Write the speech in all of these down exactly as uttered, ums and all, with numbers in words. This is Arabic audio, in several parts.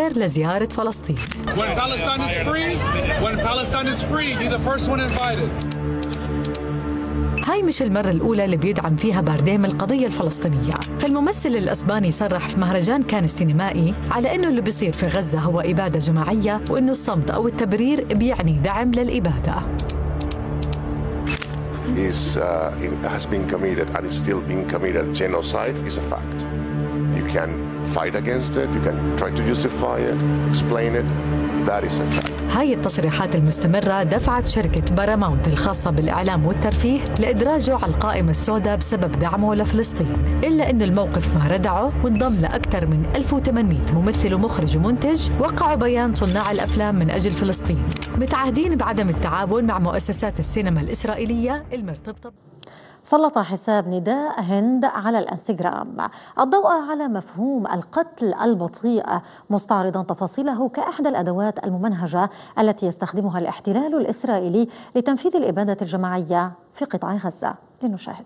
غير لزيارة فلسطين. When Palestine is free, when Palestine is free, be the first one invited. هاي مش المرة الأولى اللي بيدعم فيها بارديم القضية الفلسطينية، فالممثل الأسباني صرح في مهرجان كان السينمائي على إنه اللي بيصير في غزة هو إبادة جماعية، وإنه الصمت أو التبرير بيعني دعم للإبادة. Is uh, has been committed and is still being committed. Genocide is a fact. You can fight against it. You can try to justify it, explain it. That is a fact. هاي التصريحات المستمرة دفعت شركة باراماونت الخاصة بالإعلام والترفيه لإدراجه على القائمة السوداء بسبب دعمه لفلسطين، إلا أن الموقف ما ردعه وانضم لأكثر من ألف وثمانمئة ممثل ومخرج ومنتج وقعوا بيان صناع الأفلام من أجل فلسطين متعهدين بعدم التعاون مع مؤسسات السينما الإسرائيلية المرتبطة. سلط حساب نداء هند على الانستغرام الضوء على مفهوم القتل البطيء، مستعرضا تفاصيله كأحدى الأدوات الممنهجة التي يستخدمها الاحتلال الإسرائيلي لتنفيذ الإبادة الجماعية في قطاع غزة. لنشاهد.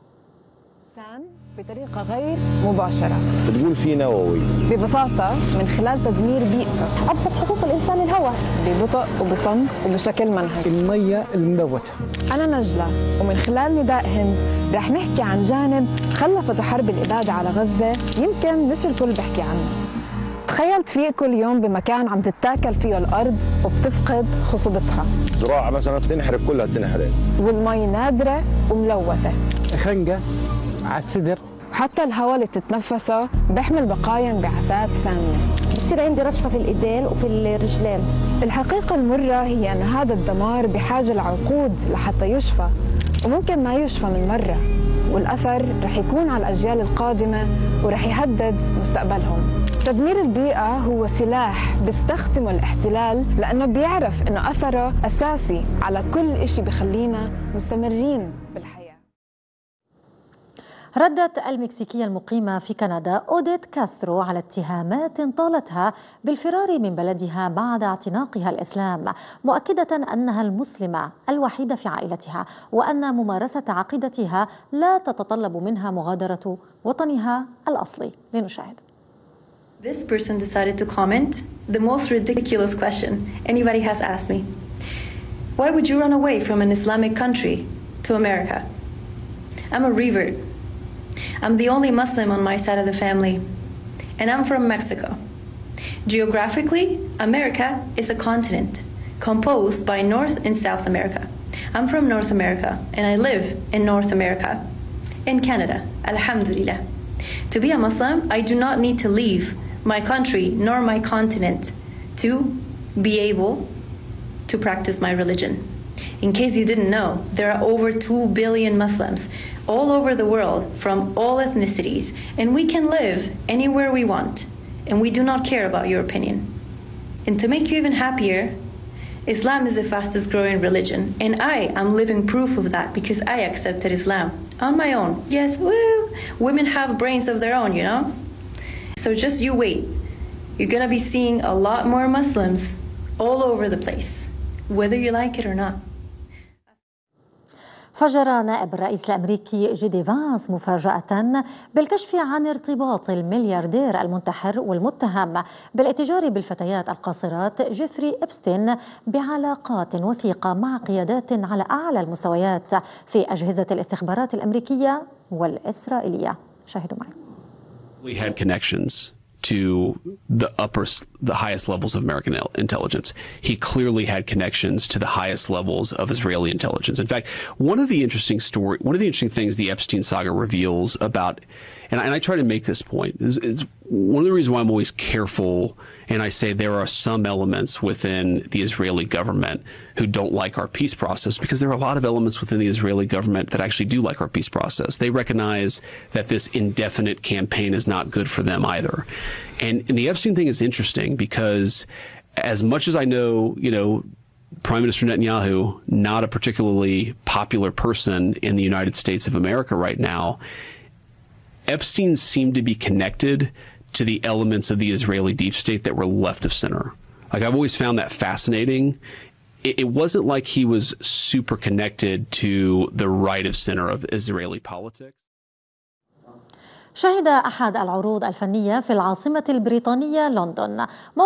بطريقة غير مباشرة بتقول في نووي ببساطة من خلال تدمير بيئته. أبسط حقوق الإنسان الهواء ببطء وبصمت وبشكل منهجي. المية الملوثة. أنا نجلة، ومن خلال نداء هند رح نحكي عن جانب خلفته حرب الإبادة على غزة يمكن مش الكل بحكي عنه. تخيل تفيق كل يوم بمكان عم تتاكل فيه الأرض وبتفقد خصوبتها. زراعة مثلا بتنحرق كلها بتنحرق. والمي نادرة وملوثة. خنقة على الصدر. وحتى الهواء اللي بتتنفسه بيحمل بقايا انبعاثات سامة. بصير عندي رشفة في الإيدين وفي الرجلين. الحقيقة المرة هي أن هذا الدمار بحاجة لعقود لحتى يشفى، وممكن ما يشفى من مرة، والأثر رح يكون على الأجيال القادمة ورح يهدد مستقبلهم. تدمير البيئة هو سلاح بيستخدمه الاحتلال لأنه بيعرف أنه أثره أساسي على كل إشي بخلينا مستمرين بالحياة. ردت المكسيكية المقيمة في كندا أوديت كاسترو على اتهامات طالتها بالفرار من بلدها بعد اعتناقها الإسلام، مؤكدة أنها المسلمة الوحيدة في عائلتها وأن ممارسة عقيدتها لا تتطلب منها مغادرة وطنها الأصلي. لنشاهد. This person decided to comment the most ridiculous question anybody has asked me. Why would you run away from an Islamic country to America? I'm a revert. I'm the only Muslim on my side of the family, and I'm from Mexico. Geographically, America is a continent composed by North and South America. I'm from North America, and I live in North America, in Canada, alhamdulillah. To be a Muslim, I do not need to leave my country nor my continent to be able to practice my religion. In case you didn't know, there are over two billion Muslims all over the world from all ethnicities, and we can live anywhere we want, and we do not care about your opinion. And to make you even happier, Islam is the fastest growing religion, and I am living proof of that because I accepted Islam on my own. Yes, woo, women have brains of their own, you know? So just you wait. You're gonna be seeing a lot more Muslims all over the place, whether you like it or not. فجر نائب الرئيس الأمريكي جي دي فانس مفاجأة بالكشف عن ارتباط الملياردير المنتحر والمتهم بالاتجار بالفتيات القاصرات جيفري إبستين بعلاقات وثيقة مع قيادات على أعلى المستويات في أجهزة الاستخبارات الأمريكية والإسرائيلية. شاهدوا معي. We had connections to the upper, the highest levels of American intelligence. He clearly had connections to the highest levels of Israeli intelligence. In fact, one of the interesting story, one of the interesting things the Epstein saga reveals about, and I, and I try to make this point, is, is one of the reasons why I'm always careful, and I say there are some elements within the Israeli government who don't like our peace process, because there are a lot of elements within the Israeli government that actually do like our peace process. They recognize that this indefinite campaign is not good for them either. And, and the Epstein thing is interesting because as much as I know, you know, Prime Minister Netanyahu, not a particularly popular person in the United States of America right now, Epstein seemed to be connected to the elements of the Israeli deep state that were left of center. Like, I've always found that fascinating. It, it wasn't like he was super connected to the right of center of Israeli politics. شهد أحد العروض الفنية في العاصمة البريطانية لندن